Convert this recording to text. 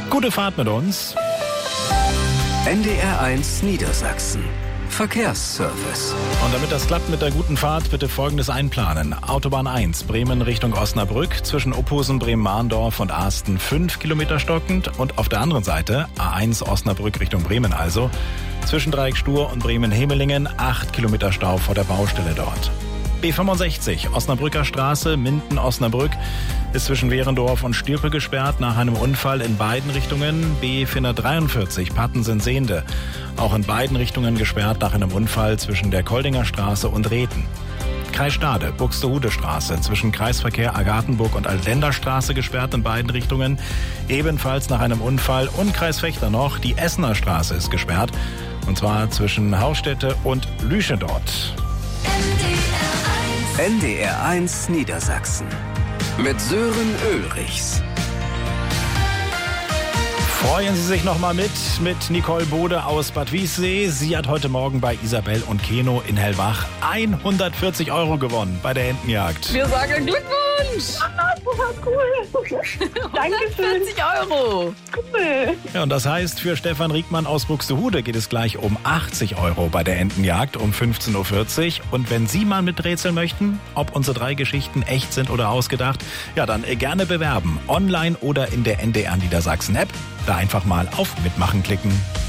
Gute Fahrt mit uns. NDR1 Niedersachsen. Verkehrsservice. Und damit das klappt mit der guten Fahrt, bitte Folgendes einplanen. Autobahn 1, Bremen Richtung Osnabrück, zwischen Ophusen, Bremen-Mahndorf und Asten 5 Kilometer stockend. Und auf der anderen Seite, A1 Osnabrück Richtung Bremen also, zwischen Dreieck Stur und Bremen-Hemelingen 8 Kilometer Stau vor der Baustelle dort. B65, Osnabrücker Straße, Minden-Osnabrück, ist zwischen Wehrendorf und Stürpe gesperrt nach einem Unfall in beiden Richtungen. B443, Pattensen-Sehnde, auch in beiden Richtungen gesperrt nach einem Unfall zwischen der Koldinger Straße und Reten. Kreis Stade, Buxtehude Straße, zwischen Kreisverkehr Agathenburg und Altländerstraße gesperrt in beiden Richtungen, ebenfalls nach einem Unfall. Und Kreis Vechta noch, die Essener Straße ist gesperrt, und zwar zwischen Hausstätte und Lüsche dort. NDR1 Niedersachsen mit Sören Ulrichs. Freuen Sie sich nochmal mit Nicole Bode aus Bad Wiessee. Sie hat heute Morgen bei Isabel und Keno in Hellbach 140 € gewonnen bei der Entenjagd. Wir sagen Glückwunsch! Ah, cool. Dankeschön. 140 €. Cool. Ja, und das heißt, für Stefan Riegmann aus Buxtehude geht es gleich um 80 € bei der Entenjagd um 15.40 Uhr. Und wenn Sie mal miträtseln möchten, ob unsere 3 Geschichten echt sind oder ausgedacht, ja, dann gerne bewerben. Online oder in der NDR Niedersachsen App. Da einfach mal auf Mitmachen klicken.